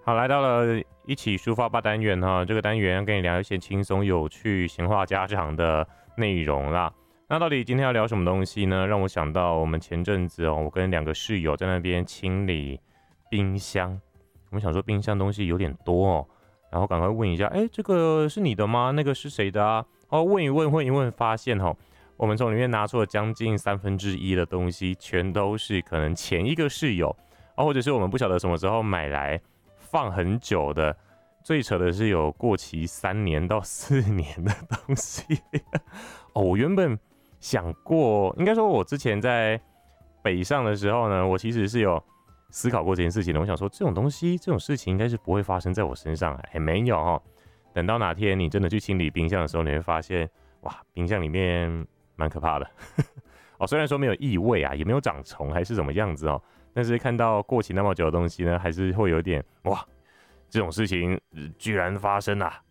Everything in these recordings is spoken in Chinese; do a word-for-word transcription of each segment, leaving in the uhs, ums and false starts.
好，来到了一起抒发吧单元哈，这个单元要跟你聊一些轻松有趣、闲话家常的内容啦。那到底今天要聊什么东西呢？让我想到我们前阵子哦，我跟两个室友在那边清理冰箱，我们想说冰箱东西有点多哦，然后赶快问一下，哎，这个是你的吗？那个是谁的啊？哦，问一问，问一问，发现哦，我们从里面拿出了将近三分之一的东西，全都是可能前一个室友，哦，或者是我们不晓得什么时候买来。放很久的，最扯的是有过期三年到四年的东西。哦，我原本想过，应该说，我之前在北上的时候呢，我其实是有思考过这件事情的。我想说，这种东西，这种事情应该是不会发生在我身上，还没有哦。等到哪天你真的去清理冰箱的时候，你会发现，哇，冰箱里面蛮可怕的。哦，虽然说没有异味啊，也没有长虫，还是什么样子哦。但是看到过期那么久的东西呢，还是会有点哇，这种事情居然发生啊！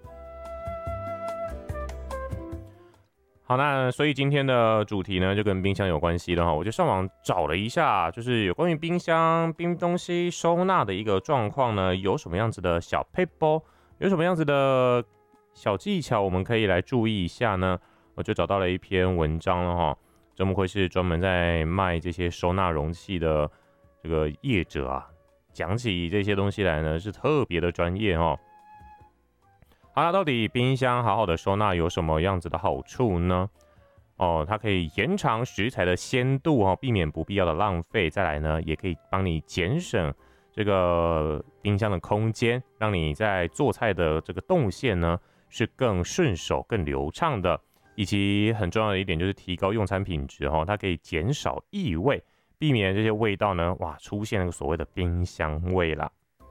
好，那所以今天的主题呢，就跟冰箱有关系的哈。我就上网找了一下，就是有关于冰箱冰东西收纳的一个状况呢，有什么样子的小撇步，有什么样子的小技巧，我们可以来注意一下呢？我就找到了一篇文章了哈。真不愧是专门在卖这些收纳容器的这个业者啊，讲起这些东西来呢，是特别的专业哦。好了，到底冰箱好好的收纳有什么样子的好处呢？哦，它可以延长食材的鲜度哦，避免不必要的浪费。再来呢，也可以帮你减省这个冰箱的空间，让你在做菜的这个动线呢是更顺手、更流畅的。以及很重要的一点就是提高用餐品质哦，它可以减少异味，避免这些味道呢，哇，出现那个所谓的冰箱味啦。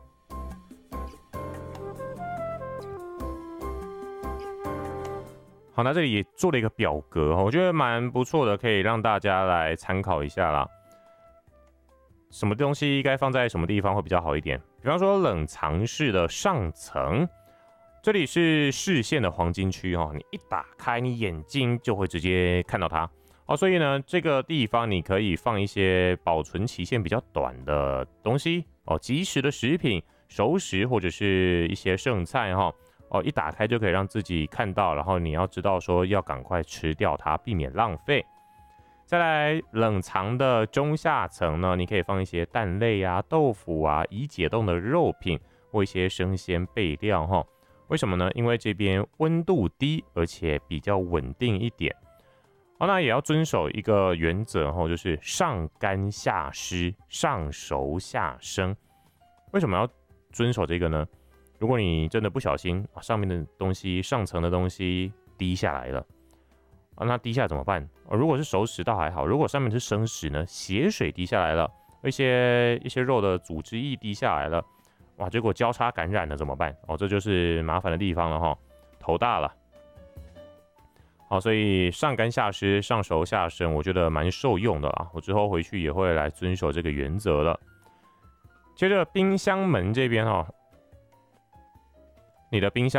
好，那这里也做了一个表格，我觉得蛮不错的，可以让大家来参考一下啦。什么东西该放在什么地方会比较好一点？比方说冷藏室的上层。这里是视线的黄金区哦，你一打开，你眼睛就会直接看到它哦。所以呢，这个地方你可以放一些保存期限比较短的东西哦，即食的食品、熟食或者是一些剩菜哈哦，一打开就可以让自己看到，然后你要知道说要赶快吃掉它，避免浪费。再来，冷藏的中下层呢，你可以放一些蛋类啊、豆腐啊、已解冻的肉品或一些生鲜备料哈。为什么呢？因为这边温度低，而且比较稳定一点。好，那也要遵守一个原则哈，就是上干下湿，上熟下生。为什么要遵守这个呢？如果你真的不小心，上面的东西、上层的东西滴下来了，那滴下来怎么办？如果是熟食倒还好，如果上面是生食呢，血水滴下来了，一些一些肉的组织液滴下来了。哇，结果交叉感染了怎么办？哦，这就是麻烦的地方了哈，头大了。好，所以上干下湿，上熟下生，我觉得蛮受用的啦。我之后回去也会来遵守这个原则了。接着冰箱门这边哈，你的冰箱。